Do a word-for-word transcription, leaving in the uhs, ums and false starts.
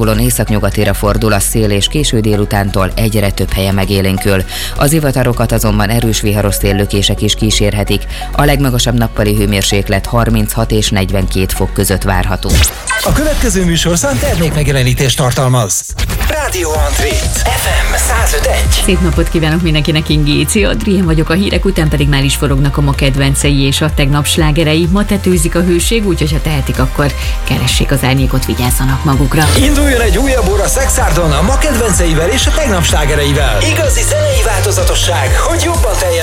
oldalon északnyugatira fordul a szél, és késő délutántól egyre több helyen megélénkül. Az ivatarokat azonban erős viharos széllökések is kísérhetik. A legmagasabb nappali hőmérséklet harminchat és negyvenkét fok között várható. A következő műsorszám termékmegjelenítést tartalmaz. Rádió Antrét, ef em száz öt egy. Szép napot kívánok mindenkinek, Ingéci Adrien vagyok, a hírek után pedig már is forognak a ma kedvencei és a tegnap slágerei. Ma tetőzik a hőség, úgyhogy ha tehetik, akkor keressék az árnyékot, vigyázzanak magukra. Induljon egy újabb óra Szexárdon a ma kedvenceivel és a tegnap slágereivel. Igazi zenei változatosság, hogy jobban teljen